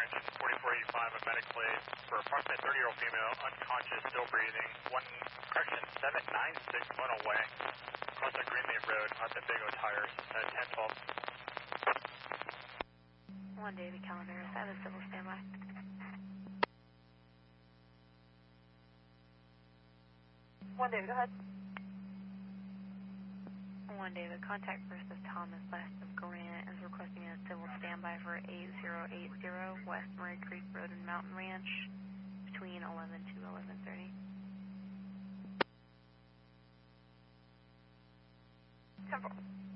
Ranch, 4485, a medic lead for approximately 30-year-old female, unconscious, still breathing, 796 away, across the Greenleaf Road at the Big O Tires at 1012. 1 David Calaveras, I have a civil standby. 1 David, go ahead. 1 David, contact Versus Thomas west of Granite is requesting a civil standby for 8080 West Murray Creek Road and Mountain Ranch between 11 to 11:30. 10-4.